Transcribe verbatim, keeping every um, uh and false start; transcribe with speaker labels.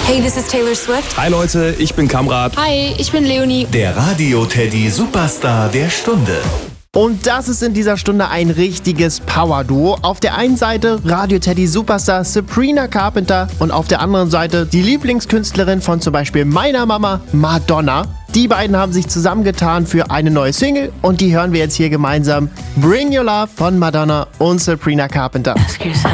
Speaker 1: Hey, this is Taylor Swift.
Speaker 2: Hi Leute, ich bin Kamrat.
Speaker 1: Hi, ich bin Leonie.
Speaker 3: Der Radio-Teddy Superstar der Stunde.
Speaker 4: Und das ist in dieser Stunde ein richtiges Power-Duo. Auf der einen Seite Radio-Teddy Superstar Sabrina Carpenter und auf der anderen Seite die Lieblingskünstlerin von zum Beispiel meiner Mama, Madonna. Die beiden haben sich zusammengetan für eine neue Single und die hören wir jetzt hier gemeinsam. Bring Your Love von Madonna und Sabrina Carpenter.